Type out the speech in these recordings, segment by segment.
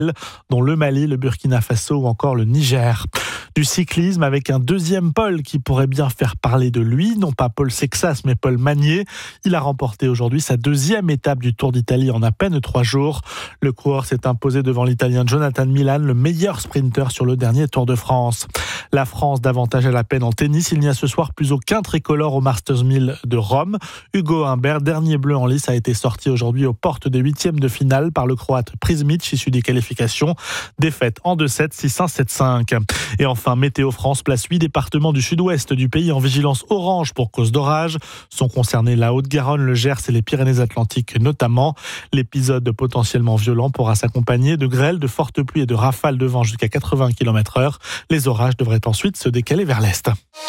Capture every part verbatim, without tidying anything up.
dont le Mali, le Burkina Faso ou encore le Niger. Du cyclisme avec un deuxième Paul qui pourrait bien faire parler de lui, non pas Paul Sexas mais Paul Magnier. Il a remporté aujourd'hui sa deuxième étape du Tour d'Italie en à peine trois jours. Le coureur s'est imposé devant l'Italien Jonathan Milan, le meilleur sprinter sur le dernier Tour de France. La France davantage à la peine en tennis. Il n'y a ce soir plus aucun tricolore au Masters mille de Rome. Hugo Humbert, dernier bleu en lice, a été sorti aujourd'hui aux portes des huitièmes de finale par le Croate Prizmic, issu des qualifications. Défaite en deux sept, six un, sept cinq. Et enfin, Météo France place huit départements du sud-ouest du pays en vigilance orange pour cause d'orage. Sont concernés la Haute-Garonne, le Gers et les Pyrénées-Atlantiques notamment. L'épisode potentiellement violent pourra s'accompagner de grêles, de fortes pluies et de rafales de vent jusqu'à quatre-vingts kilomètres heure. Les orages devraient ensuite se décaler vers l'est.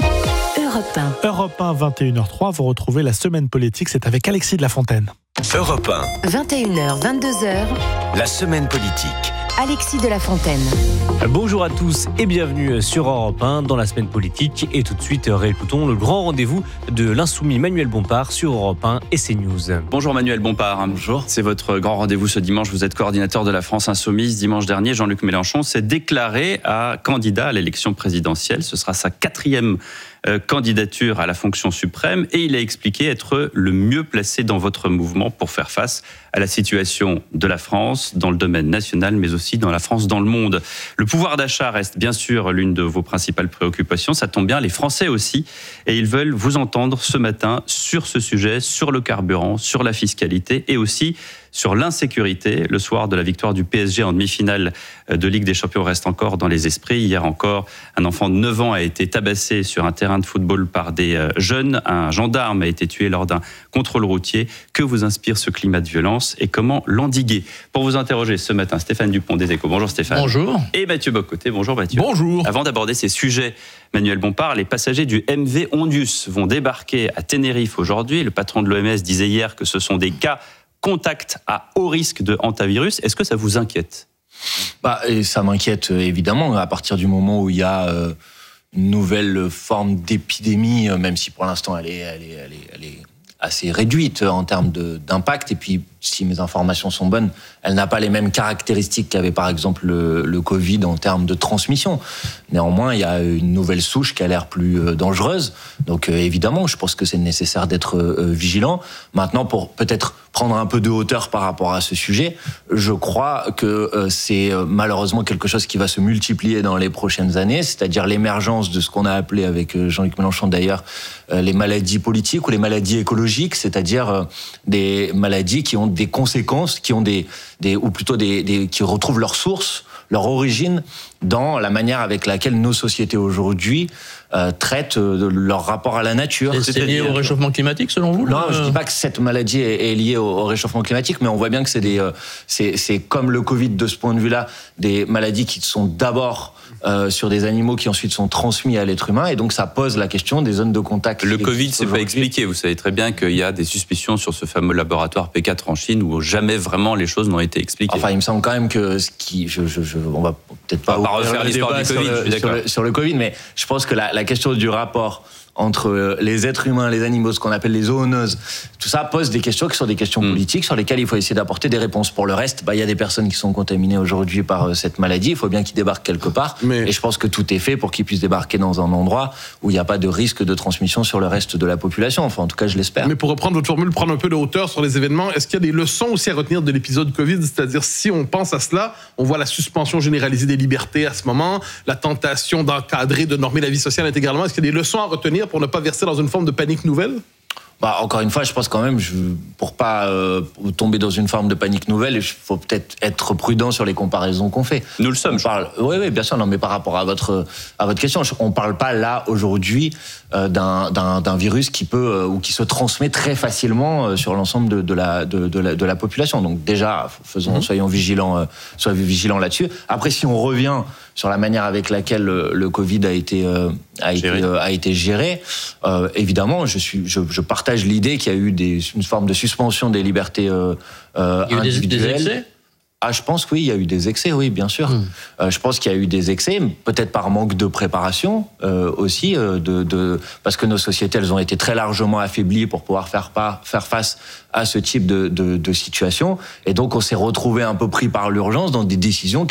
Europe un. Europe un, vingt et une heures trois, vous retrouvez la semaine politique, c'est avec Alexis de la Fontaine. Europe un. vingt et une heures, vingt-deux heures. La semaine politique. Alexis de la Fontaine. Bonjour à tous et bienvenue sur Europe un dans la semaine politique. Et tout de suite, réécoutons le grand rendez-vous de l'insoumis Manuel Bompard sur Europe un et CNews. Bonjour Manuel Bompard. Bonjour. C'est votre grand rendez-vous ce dimanche. Vous êtes coordinateur de la France Insoumise. Dimanche dernier, Jean-Luc Mélenchon s'est déclaré à candidat à l'élection présidentielle. Ce sera sa quatrième euh, candidature à la fonction suprême et il a expliqué être le mieux placé dans votre mouvement pour faire face à la situation de la France dans le domaine national, mais aussi dans la France dans le monde. Le pouvoir d'achat reste bien sûr l'une de vos principales préoccupations. Ça tombe bien, les Français aussi. Et ils veulent vous entendre ce matin sur ce sujet, sur le carburant, sur la fiscalité et aussi sur l'insécurité. Le soir de la victoire du P S G en demi-finale de Ligue des Champions reste encore dans les esprits. Hier encore, un enfant de neuf ans a été tabassé sur un terrain de football par des jeunes. Un gendarme a été tué lors d'un contrôle routier. Que vous inspire ce climat de violence et comment l'endiguer? Pour vous interroger ce matin, Stéphane Dupont des Échos. Bonjour Stéphane. Bonjour. Et Mathieu Bocoté. Bonjour Mathieu. Bonjour. Avant d'aborder ces sujets, Manuel Bompard, les passagers du M V Ondius vont débarquer à Tenerife aujourd'hui. Le patron de l'O M S disait hier que ce sont des cas contact à haut risque de hantavirus. Est-ce que ça vous inquiète ? Bah, et ça m'inquiète évidemment à partir du moment où il y a euh, une nouvelle forme d'épidémie, même si pour l'instant elle est, elle est, elle est, elle est assez réduite en termes de, d'impact. Et puis, si mes informations sont bonnes, elle n'a pas les mêmes caractéristiques qu'avait par exemple le, le Covid en termes de transmission. Néanmoins, il y a une nouvelle souche qui a l'air plus dangereuse. Donc euh, évidemment, je pense que c'est nécessaire d'être euh, vigilant. Maintenant, pour peut-être prendre un peu de hauteur par rapport à ce sujet, je crois que euh, c'est euh, malheureusement quelque chose qui va se multiplier dans les prochaines années, c'est-à-dire l'émergence de ce qu'on a appelé avec euh, Jean-Luc Mélenchon d'ailleurs, euh, les maladies politiques ou les maladies écologiques, c'est-à-dire euh, des maladies qui ont des conséquences, qui ont des, des ou plutôt des, des qui retrouvent leur source, leur origine dans la manière avec laquelle nos sociétés aujourd'hui euh, traitent de leur rapport à la nature. Et c'est lié au réchauffement climatique selon vous? Non, je dis pas que cette maladie est, est liée au, au réchauffement climatique, mais on voit bien que c'est des, euh, c'est, c'est comme le Covid de ce point de vue-là, des maladies qui sont d'abord Euh, sur des animaux qui ensuite sont transmis à l'être humain, et donc ça pose la question des zones de contact. Le Covid, c'est pas expliqué. Vous savez très bien qu'il y a des suspicions sur ce fameux laboratoire P quatre en Chine où jamais vraiment les choses n'ont été expliquées. Enfin, il me semble quand même que ce qui, je, je, je, on va peut-être pas, on va pas refaire l'histoire du Covid. Sur le, sur, le, sur le Covid, mais je pense que la, la question du rapport entre les êtres humains, les animaux, ce qu'on appelle les zoonoses, tout ça pose des questions qui sont des questions mmh. politiques sur lesquelles il faut essayer d'apporter des réponses. Pour le reste, bah, il y a des personnes qui sont contaminées aujourd'hui par cette maladie, il faut bien qu'ils débarquent quelque part, mais... et je pense que tout est fait pour qu'ils puissent débarquer dans un endroit où il n'y a pas de risque de transmission sur le reste de la population, enfin en tout cas je l'espère. Mais pour reprendre votre formule, prendre un peu de hauteur sur les événements, est-ce qu'il y a des leçons aussi à retenir de l'épisode Covid, c'est-à-dire si on pense à cela, on voit la suspension généralisée des libertés à ce moment, la tentation d'encadrer, de normer la vie sociale intégralement, est-ce qu'il y a des leçons à retenir pour ne pas verser dans une forme de panique nouvelle? Bah, encore une fois, je pense quand même, je, pour pas euh, tomber dans une forme de panique nouvelle, il faut peut-être être prudent sur les comparaisons qu'on fait. Nous le sommes. On parle, oui, oui, bien sûr, non, mais par rapport à votre à votre question, on parle pas là aujourd'hui euh, d'un, d'un d'un virus qui peut euh, ou qui se transmet très facilement euh, sur l'ensemble de, de la de, de la de la population. Donc déjà, faisons, mm-hmm. soyons vigilants, euh, soyons vigilants là-dessus. Après, si on revient sur la manière avec laquelle le, le Covid a été euh, a géré. été euh, a été géré, euh, évidemment, je suis je, je partage l'idée qu'il y a eu des, une forme de suspension des libertés euh, euh, Il y a eu individuelles. Des, des excès Ah, je pense que oui, il y a eu des excès, oui, bien sûr. Mmh. Euh, je pense qu'il y a eu des excès, peut-être par manque de préparation euh, aussi, euh, de, de, parce que nos sociétés, elles ont été très largement affaiblies pour pouvoir faire, pas, faire face à ce type de, de, de situation. Et donc, on s'est retrouvé un peu pris par l'urgence dans des décisions